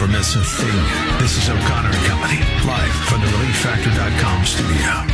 miss a thing. This is O'Connor & Company, live from the ReliefFactor.com studio.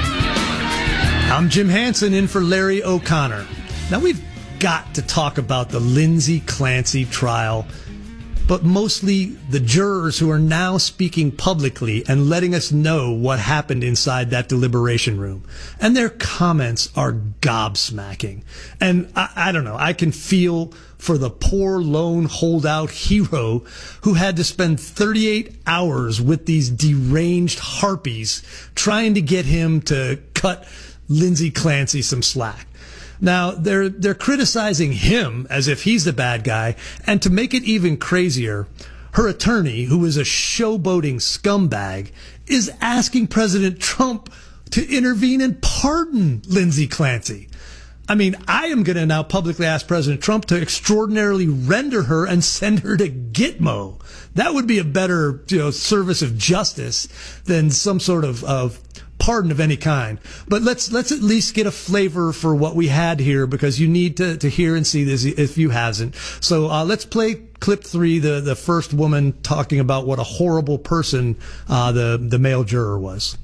I'm Jim Hansen in for Larry O'Connor. Now, we've got to talk about the Lindsay Clancy trial, but mostly the jurors who are now speaking publicly and letting us know what happened inside that deliberation room. And their comments are gobsmacking. And I don't know, I can feel for the poor lone holdout hero who had to spend 38 hours with these deranged harpies trying to get him to cut Lindsay Clancy some slack. Now, they're criticizing him as if he's the bad guy, and to make it even crazier, her attorney, who is a showboating scumbag, is asking President Trump to intervene and pardon Lindsay Clancy. I mean, I am going to now publicly ask President Trump to extraordinarily render her and send her to Gitmo. That would be a better, service of justice than some sort of pardon of any kind. But let's at least get a flavor for what we had here, because you need to hear and see this if you hasn't. So let's play clip 3, the first woman talking about what a horrible person the male juror was.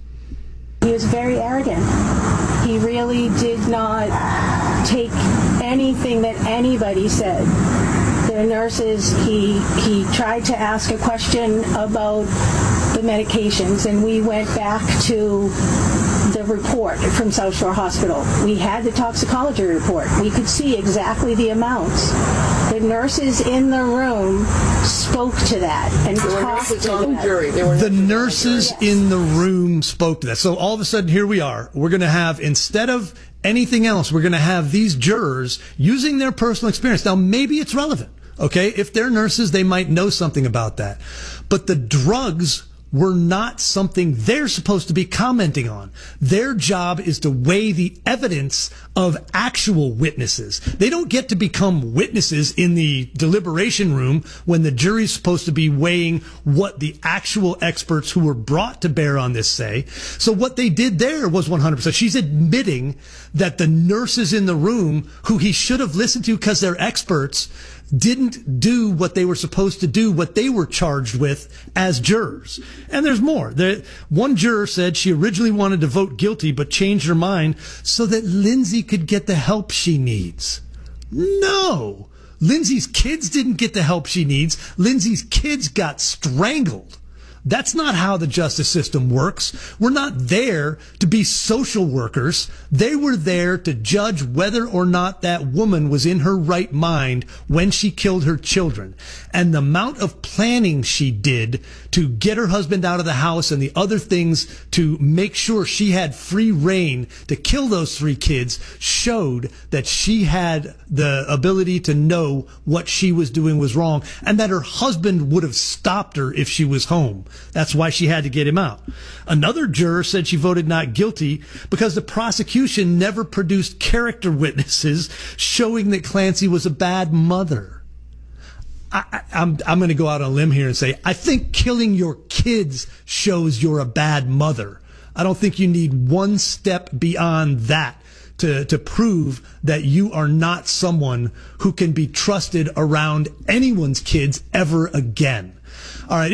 He was very arrogant. He really did not take anything that anybody said. The nurses, he tried to ask a question about the medications, and we went back to the report from South Shore Hospital. We had the toxicology report. We could see exactly the amounts. The nurses in the room spoke to that and talked to that. The nurses in the room spoke to that. So all of a sudden, here we are. We're going to have, instead of anything else, we're going to have these jurors using their personal experience. Now, maybe it's relevant. Okay, if they're nurses, they might know something about that. But the drugs were not something they're supposed to be commenting on. Their job is to weigh the evidence of actual witnesses. They don't get to become witnesses in the deliberation room when the jury's supposed to be weighing what the actual experts who were brought to bear on this say. So what they did there was 100%. She's admitting that the nurses in the room, who he should have listened to because they're experts, didn't do what they were supposed to do, what they were charged with as jurors. And there's more. One juror said she originally wanted to vote guilty but changed her mind so that Lindsay could get the help she needs. No! Lindsay's kids didn't get the help she needs. Lindsay's kids got strangled. That's not how the justice system works. We're not there to be social workers. They were there to judge whether or not that woman was in her right mind when she killed her children. And the amount of planning she did to get her husband out of the house and the other things to make sure she had free reign to kill those 3 kids showed that she had the ability to know what she was doing was wrong, and that her husband would have stopped her if she was home. That's why she had to get him out. Another juror said she voted not guilty because the prosecution never produced character witnesses showing that Clancy was a bad mother. I'm going to go out on a limb here and say, I think killing your kids shows you're a bad mother. I don't think you need one step beyond that to prove that you are not someone who can be trusted around anyone's kids ever again. All right.